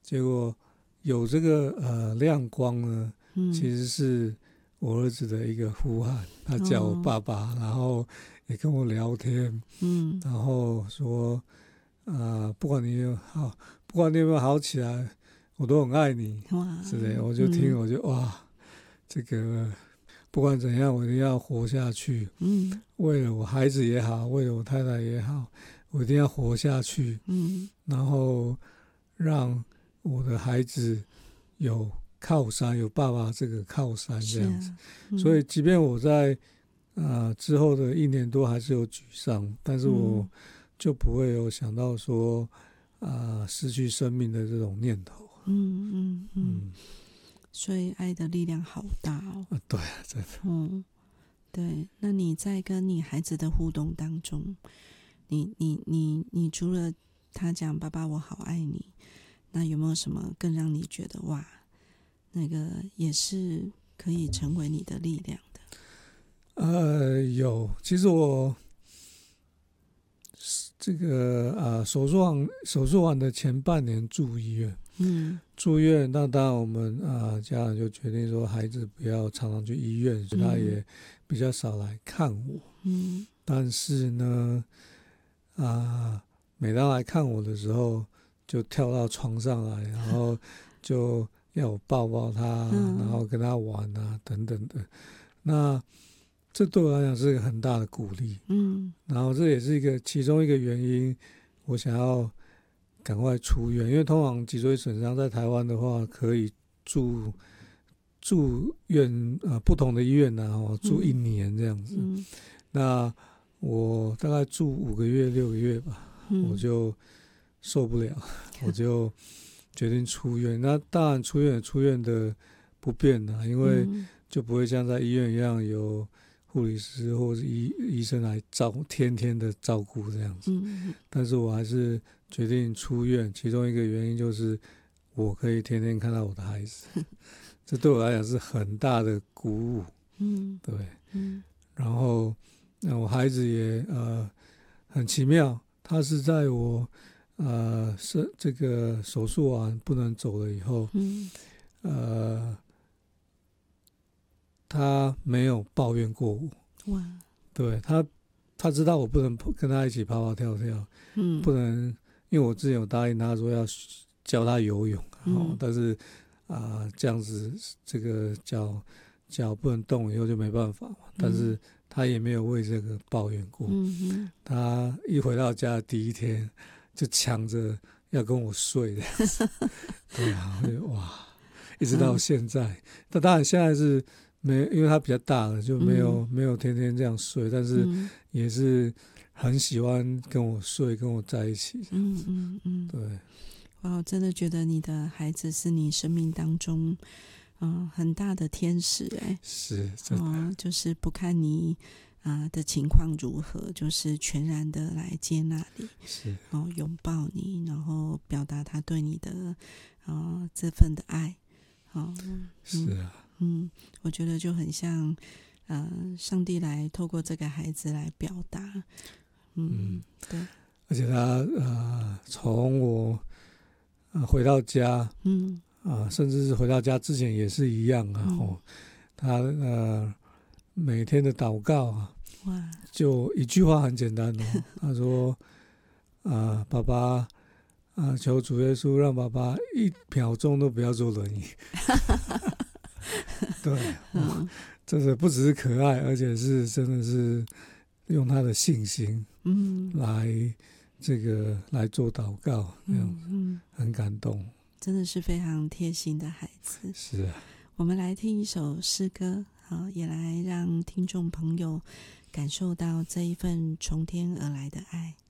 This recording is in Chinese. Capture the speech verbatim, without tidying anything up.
结果有这个呃亮光呢， 嗯， 其实是我儿子的一个呼喊，他叫我爸爸，哦、然后也跟我聊天， 嗯， 然后说啊、呃，不管你有好，不管你有没有好起来，我都很爱你， 哇， 是的，我就听， 嗯、 我就哇，这个不管怎样，我一定要活下去， 嗯， 为了我孩子也好，为了我太太也好，我一定要活下去， 嗯， 然后让我的孩子有靠山，有爸爸这个靠山这样子。 啊嗯、 所以，即便我在呃之后的一年多还是有沮丧，但是我就不会有想到说啊、呃、失去生命的这种念头。 嗯嗯嗯。 嗯， 所以爱的力量好大哦。 啊，对啊，真的。 嗯，对。那你在跟你孩子的互动当中，你你你你除了他讲爸爸我好爱你，那有没有什么更让你觉得哇，那个也是可以成为你的力量的？ 呃，有。其实我这个啊、呃，手术完手术完的前半年住医院。 嗯， 住院，那当然我们啊、呃、家人就决定说，孩子不要常常去医院，所以他也比较少来看我。 嗯，但是呢，啊、呃，每当来看我的时候，就跳到床上来，然后就要我抱抱他， 嗯、 然后跟他玩啊等等的。那这对我来讲是一个很大的鼓励。 嗯， 然后这也是一个其中一个原因，我想要赶快出院，因为通常脊椎损伤在台湾的话，可以住住院呃不同的医院然后住一年这样子。 嗯、 那我大概住五个月六个月吧，嗯、我就受不了，我就决定出院。那当然出院有出院的不便啦，因为就不会像在医院一样有护理师或者医医生来照天天的照顾这样子。嗯、但是我还是决定出院，其中一个原因就是我可以天天看到我的孩子，这对我来讲是很大的鼓舞。嗯，对，嗯，然后那我孩子也呃很奇妙，他是在我呃是这个手术完不能走了以后，嗯，呃，他没有抱怨过我。哇，对他，他知道我不能跟他一起跑跑跳跳，嗯，不能。因为我之前有答应他说要教他游泳，嗯、但是啊、呃、这样子这个脚脚不能动以后就没办法嘛。但是他也没有为这个抱怨过。嗯、他一回到家的第一天就抢着要跟我睡这样子。对啊，哇，一直到现在。但当然现在是没，因为他比较大了，就没有、嗯、没有天天这样睡，但是也是很喜欢跟我睡，跟我在一起。嗯嗯嗯，对。 哇，我真的觉得你的孩子是你生命当中，嗯、呃，很大的天使哎。 是，真的、 呃。就是不看你啊、呃、的情况如何，就是全然的来接纳你， 是， 然后拥抱你，然后表达他对你的啊、呃、这份的爱。哦， 是啊。 嗯，我觉得就很像，呃，上帝来透过这个孩子来表达。嗯，嗯对。 而且他呃，从我、呃、回到家，嗯啊、呃，甚至是回到家之前也是一样啊。嗯、哦，他呃每天的祷告啊，哇，就一句话很简单哦，他说啊、呃，爸爸啊、呃，求主耶稣让爸爸一秒钟都不要坐轮椅。对，嗯，真的不只是可爱，而且是真的是用他的信心，嗯，来这个来做祷告，这样子，嗯，很感动， 真的是非常贴心的孩子。 是啊， 我们来听一首诗歌，好，也来让听众朋友感受到这一份从天而来的爱。